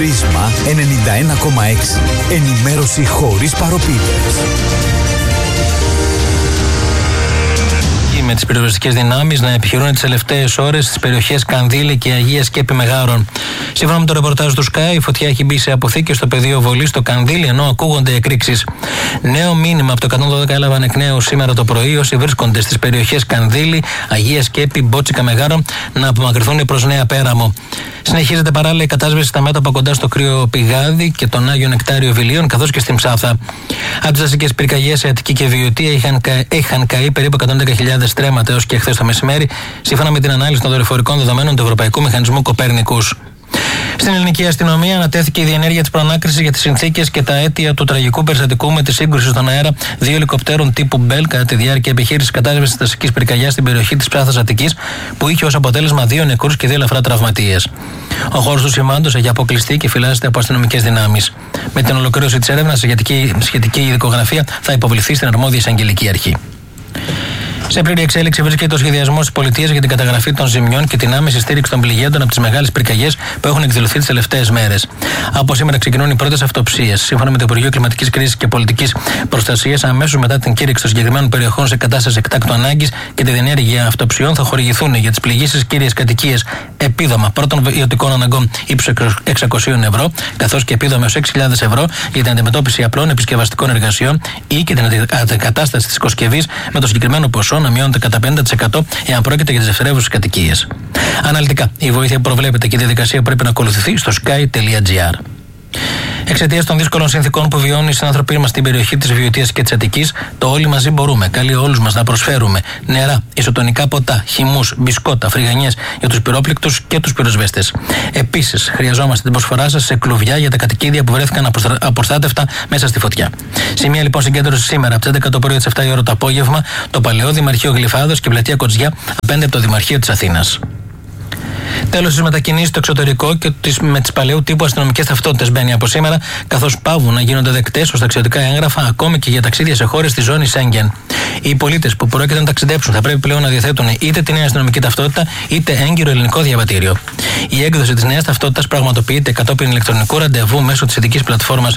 Πρίσμα 91,6. Ενημέρωση χωρίς παροπίδες. Με τις πυροσβεστικές δυνάμεις να επιχειρούν τις τελευταίες ώρες στις περιοχές Κανδύλη και Αγία Σκέπη Μεγάρων. Σύμφωνα με το ρεπορτάζ του Sky, η φωτιά έχει μπει σε αποθήκες στο πεδίο βολής στο Κανδύλη, ενώ ακούγονται εκρήξεις. Νέο μήνυμα από το 112 έλαβαν εκ νέου σήμερα το πρωί όσοι βρίσκονται στις περιοχές Κανδύλη, Αγία Σκέπη, Μπότσικα Μεγάρων να απομακρυνθούν προς Νέα Πέραμο. Συνεχίζεται παράλληλα η κατάσβεση στα μέτωπα κοντά στο Κρύο Πηγάδι και τον Άγιο Νεκτάριο Βιλίων, καθώς και στην Ψάθα. Από τις δασικές πυρκαγιές σε Αττική και Βιωτία είχαν καεί περίπου 110.000 στρέμματα έως και χθες το μεσημέρι, σύμφωνα με την ανάλυση των δορυφορικών δεδομένων του Ευρωπαϊκού Μηχανισμού Κοπέρνικους. Στην ελληνική αστυνομία ανατέθηκε η διενέργεια της προανάκρισης για τις συνθήκες και τα αίτια του τραγικού περιστατικού με τη σύγκρουση στον αέρα δύο ελικοπτέρων τύπου Μπέλ κατά τη διάρκεια επιχείρησης κατάσβεσης της δασικής πυρκαγιάς στην περιοχή της Ψάθας Αττικής, που είχε ως αποτέλεσμα 2 νεκρούς και 2 ελαφρά τραυματίες. Ο χώρος του συμβάντος έχει αποκλειστεί και φυλάσσεται από αστυνομικές δυνάμεις. Με την ολοκλήρωση της έρευνας, η σχετική ειδικογραφία θα υποβληθεί στην αρμόδια εισαγγελική αρχή. Σε πλήρη εξέλιξη βρίσκεται ο σχεδιασμός της πολιτείας για την καταγραφή των ζημιών και την άμεση στήριξη των πληγέντων από τις μεγάλες πυρκαγιές που έχουν εκδηλωθεί τις τελευταίες μέρες. Από σήμερα ξεκινούν οι πρώτες αυτοψίες. Σύμφωνα με το Υπουργείο Κλιματικής Κρίσης και Πολιτικής Προστασίας, αμέσως μετά την κήρυξη των συγκεκριμένων περιοχών σε κατάσταση εκτάκτου ανάγκης και τη διενέργεια αυτοψιών, θα χορηγηθούν για τις πληγήσεις κύριες κατοικίες επίδομα πρώτων ιωτικών αναγκών ύψους 600 ευρώ, καθώς και επίδομα έως 6.000 ευρώ για την αντιμετώπιση απλών επισκευαστικών εργασιών ή και την αντικατάσταση της οικοσκευής με το συγκεκριμένο ποσό να μειώνεται κατά 50% εάν πρόκειται για τις δευτερεύουσες κατοικίες. Αναλυτικά, η βοήθεια που προβλέπεται και η διαδικασία πρέπει να ακολουθηθεί στο sky.gr. Εξαιτίας των δύσκολων συνθηκών που βιώνουν οι συνάνθρωποι μας στην περιοχή της Βιωτίας και της Αττικής, το Όλοι Μαζί Μπορούμε καλεί όλους μας να προσφέρουμε νερά, ισοτονικά ποτά, χυμούς, μπισκότα, φρυγανιές για τους πυρόπληκτους και τους πυροσβέστες. Επίσης, χρειαζόμαστε την προσφορά σας σε κλουβιά για τα κατοικίδια που βρέθηκαν απροστάτευτα μέσα στη φωτιά. Σημεία λοιπόν συγκέντρωση σήμερα από τις 11 το πρωί στις 7 η ώρα το απόγευμα, το Παλαιό Δημαρχείο Γλυφάδος και Πλατεία Κοτζιά απέναντι από το Δημαρχείο της Αθήνας. Τέλος, στις μετακινήσεις στο εξωτερικό και με τις παλαιού τύπου αστυνομικές ταυτότητες μπαίνει από σήμερα, καθώς παύουν να γίνονται δεκτές ως ταξιδιωτικά έγγραφα ακόμη και για ταξίδια σε χώρες της ζώνης Σέγγεν. Οι πολίτες που πρόκειται να ταξιδέψουν θα πρέπει πλέον να διαθέτουν είτε τη νέα αστυνομική ταυτότητα είτε έγκυρο ελληνικό διαβατήριο. Η έκδοση της νέας ταυτότητας πραγματοποιείται κατόπιν ηλεκτρονικού ραντεβού μέσω της ειδικής πλατφόρμας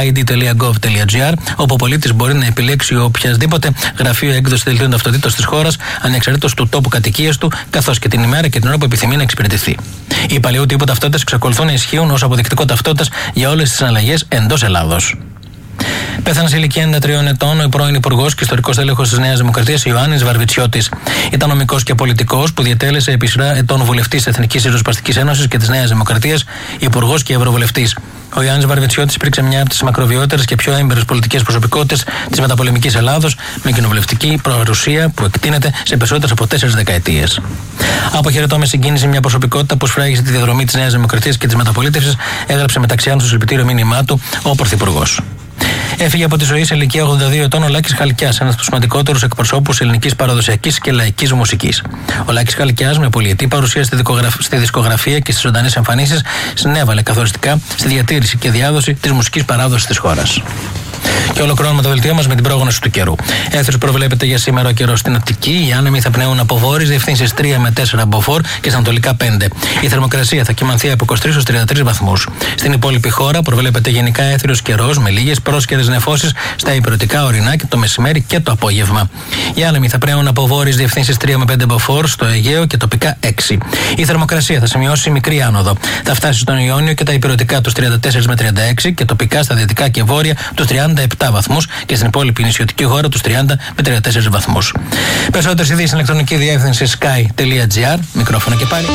id.gov.gr, όπου ο πολίτης μπορεί να επιλέξει οποιασδήποτε γραφείο έκδοση δελτίων ταυτοτήτων της χώρας, ανεξαρτήτως του τόπου κατοικίας του, καθώς και την ημέρα και την ώρα που επιθυμεί να εξυπηρετηθεί. Οι παλαιού τύπου ταυτότητες εξακολουθούν να ισχύουν ως αποδεικτικό ταυτότητας για όλες τις συναλλαγές εντός Ελλάδος. Πέθανε σε ηλικία 93 ετών ο πρώην Υπουργός και ιστορικός τέλεχος της Νέας Δημοκρατίας Ιωάννης Βαρβιτσιώτης. Ήταν νομικός και πολιτικός που διατέλεσε επί σειρά ετών βουλευτής της Εθνικής Ριζοσπαστικής Ένωσης και της Νέας Δημοκρατίας, υπουργός και ευρωβουλευτής. Ο Ιωάννης Βαρβιτσιώτης υπήρξε μια από τις μακροβιότερες και πιο έμπειρες πολιτικές προσωπικότητες της μεταπολεμικής Ελλάδος, με κοινοβουλευτική παρουσία που εκτείνεται σε περισσότερες από 4 δεκαετίες. Αποχαιρετώ με συγκίνηση μια προσωπικότητα που σφράγισε τη διαδρομή της Νέας Δημοκρατίας και της μεταπολίτευσης, έγραψε μεταξύ άλλων στο συλληπιτήριο μήνυμά του ο Πρωθυπουργός. Έφυγε από τη ζωή σε ηλικία 82 ετών ο Λάκης Χαλκιάς, ένας από τους σημαντικότερους εκπροσώπους ελληνικής παραδοσιακής και λαϊκής μουσικής. Ο Λάκης Χαλκιάς, με πολυετή παρουσία στη δισκογραφία και στις ζωντανές εμφανίσεις, συνέβαλε καθοριστικά στη διατήρηση και διάδοση της μουσικής παράδοσης της χώρας. Και ολοκληρώνουμε το δελτίο μας με την πρόγνωση του καιρού. Έθρος προβλέπεται για σήμερα ο καιρός στην Αττική. Οι άνεμοι θα πνέουν από βόρειες διευθύνσεις 3 με 4 μποφόρ και στα ανατολικά 5. Η θερμοκρασία θα κυμανθεί από 23 έως 33 βαθμούς. Στην υπόλοιπη χώρα προβλέπεται γενικά έθριος καιρός με λίγες πρόσκαιρες νεφώσεις στα υπηρετικά ορεινά και το μεσημέρι και το απόγευμα. Οι άνεμοι θα πνέουν από βόρειες διευθύνσεις 3 με 5 μποφόρ στο Αιγαίο και τοπικά 6. Η θερμοκρασία θα σημειώσει μικρή άνοδο. Θα φτάσει στον Ιόνιο και τα υπηρετικά τους 34 με 36 και τοπικά στα δυτικά και βόρεια τους 37 βαθμούς και στην υπόλοιπη νησιωτική χώρα τους 30 με 34 βαθμούς. Περισσότερες ειδήσεις στην ηλεκτρονική διεύθυνση sky.gr. Μικρόφωνο και πάλι.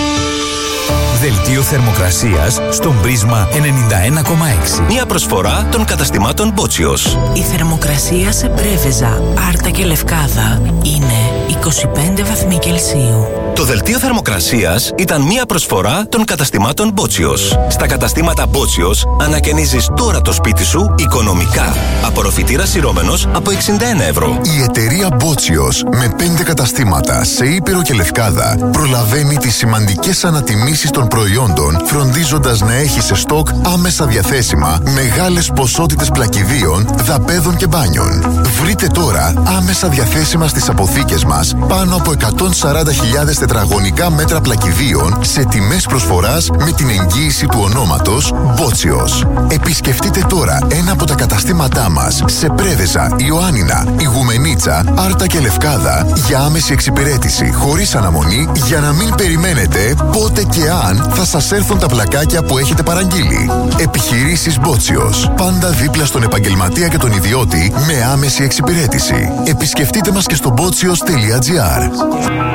Δελτίο θερμοκρασίας στον Πρίσμα 91,6. Μια προσφορά των καταστημάτων Μπότσιος. Η θερμοκρασία σε Πρέβεζα, Άρτα και Λευκάδα είναι 25 βαθμοί Κελσίου. Το δελτίο θερμοκρασίας ήταν μια προσφορά των καταστημάτων Μπότσιος. Στα καταστήματα Μπότσιος ανακαινίζεις τώρα το σπίτι σου οικονομικά. Απορροφητήρας σειρώμενος από 61 ευρώ. Η εταιρεία Μπότσιος με 5 καταστήματα σε Ήπειρο και Λευκάδα προλαβαίνει τις σημαντικές ανατιμήσεις των των προϊόντων, φροντίζοντας να έχει σε στόκ άμεσα διαθέσιμα μεγάλες ποσότητες πλακιδίων, δαπέδων και μπάνιων. Βρείτε τώρα άμεσα διαθέσιμα στις αποθήκες μας πάνω από 140.000 τετραγωνικά μέτρα πλακιδίων σε τιμές προσφοράς με την εγγύηση του ονόματος Μπότσιος. Επισκεφτείτε τώρα ένα από τα καταστήματά μας σε Πρέβεζα, Ιωάννινα, Ιγουμενίτσα, Άρτα και Λευκάδα για άμεση εξυπηρέτηση χωρίς αναμονή, για να μην περιμένετε πότε και αν θα σας έρθουν τα πλακάκια που έχετε παραγγείλει. Επιχειρήσεις Μπότσιος. Πάντα δίπλα στον επαγγελματία και τον ιδιώτη με άμεση εξυπηρέτηση. Επισκεφτείτε μας και στο botsios.gr.